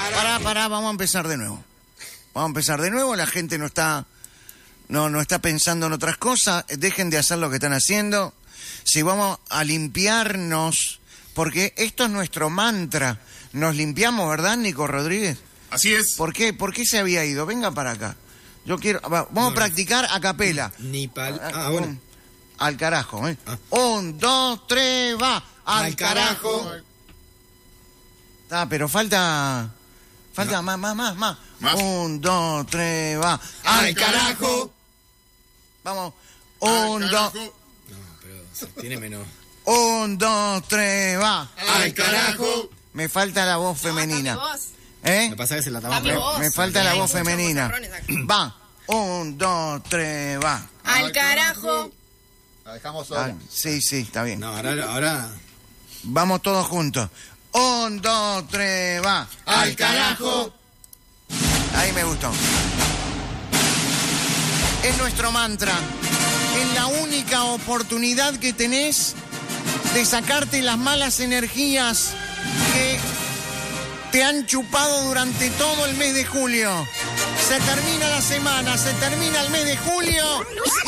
Pará, vamos a empezar de nuevo. La gente no está pensando en otras cosas. Dejen de hacer lo que están haciendo. Si vamos a limpiarnos, porque esto es nuestro mantra. Nos limpiamos, ¿verdad, Nico Rodríguez? Así es. ¿Por qué? ¿Por qué se había ido? Venga para acá. Vamos a practicar a capela. Bueno. Al carajo, ¿eh? 1, 2, 3, va. Al carajo. Pero falta más. 1, 2, 3, va. Al carajo. Vamos. 1, 2. No, pero tiene menos. 1, 2, 3, va. Al carajo. Me falta la voz femenina. ¿Eh? Me pasa que se la tapamos. Me falta la voz femenina. Va. 1, 2, 3, va. Al carajo. La dejamos sola. Sí, está bien. No, ahora. Vamos todos juntos. 1, 2, 3, va. Al carajo. Ahí me gustó. Es nuestro mantra. Es la única oportunidad que tenés de sacarte las malas energías que te han chupado durante todo el mes de julio. Se termina la semana, se termina el mes de julio.